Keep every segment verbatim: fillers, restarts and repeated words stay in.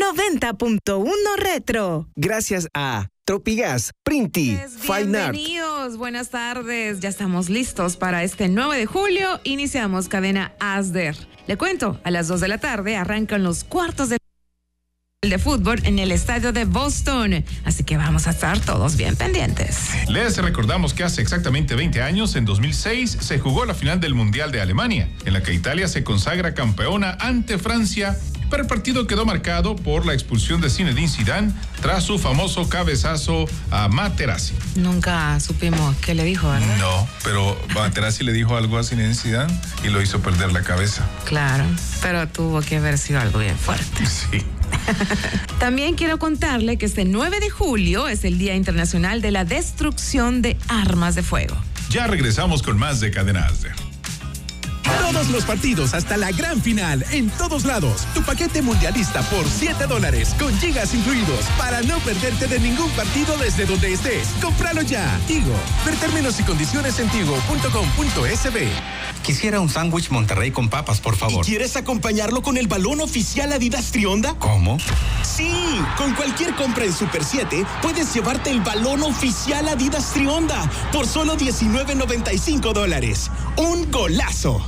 noventa punto uno Retro. Gracias a Tropigas, Printi, Fine Art. Bienvenidos, buenas tardes. Ya estamos listos para este nueve de julio. Iniciamos cadena Asder. Le cuento, a las dos de la tarde arrancan los cuartos de de fútbol en el estadio de Boston, así que vamos a estar todos bien pendientes. Les recordamos que hace exactamente veinte años, en dos mil seis, se jugó la final del Mundial de Alemania, en la que Italia se consagra campeona ante Francia, pero el partido quedó marcado por la expulsión de Zinedine Zidane tras su famoso cabezazo a Materazzi. Nunca supimos qué le dijo, ¿verdad? No, pero Materazzi le dijo algo a Zinedine Zidane y lo hizo perder la cabeza. Claro, pero tuvo que haber sido algo bien fuerte. Sí. También quiero contarle que este nueve de julio es el Día Internacional de la Destrucción de Armas de Fuego. Ya regresamos con más de Cadena Asder. Todos los partidos hasta la gran final, en todos lados. Tu paquete mundialista por siete dólares, con gigas incluidos, para no perderte de ningún partido desde donde estés. ¡Cómpralo ya! Tigo. Ver términos y condiciones en tigo punto com punto es be. Quisiera un sándwich Monterrey con papas, por favor. ¿Y quieres acompañarlo con el balón oficial Adidas Trionda? ¿Cómo? Sí, con cualquier compra en Super siete puedes llevarte el balón oficial Adidas Trionda por solo diecinueve noventa y cinco dólares. ¡Un golazo!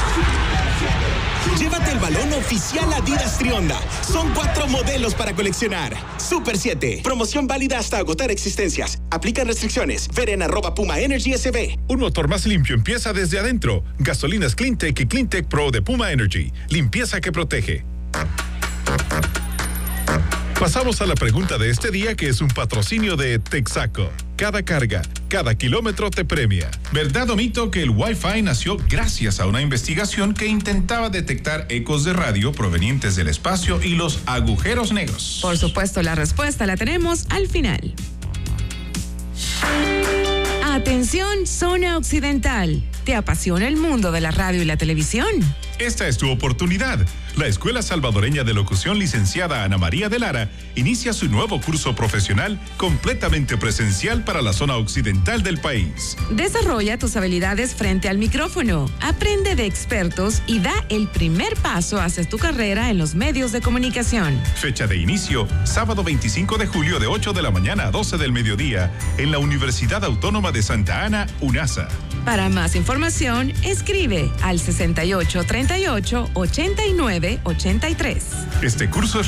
Llévate el balón oficial Adidas Trionda. Son cuatro modelos para coleccionar. Super siete. Promoción válida hasta agotar existencias. Aplican restricciones. Ver en arroba Puma Energy S B. Un motor más limpio empieza desde adentro. Gasolinas Cleantech y Cleantech Pro de Puma Energy. Limpieza que protege. Pasamos a la pregunta de este día, que es un patrocinio de Texaco. Cada carga, cada kilómetro te premia. ¿Verdad o mito que el Wi-Fi nació gracias a una investigación que intentaba detectar ecos de radio provenientes del espacio y los agujeros negros? Por supuesto, la respuesta la tenemos al final. Atención, zona occidental. ¿Te apasiona el mundo de la radio y la televisión? Esta es tu oportunidad. La Escuela Salvadoreña de Locución licenciada Ana María de Lara inicia su nuevo curso profesional completamente presencial para la zona occidental del país. Desarrolla tus habilidades frente al micrófono, aprende de expertos y da el primer paso hacia tu carrera en los medios de comunicación. Fecha de inicio, sábado veinticinco de julio de ocho de la mañana a doce del mediodía en la Universidad Autónoma de Santa Ana, UNASA. Para más información, escribe al sesenta y ocho treinta y ocho ochenta y nueve ochenta y tres. Este curso es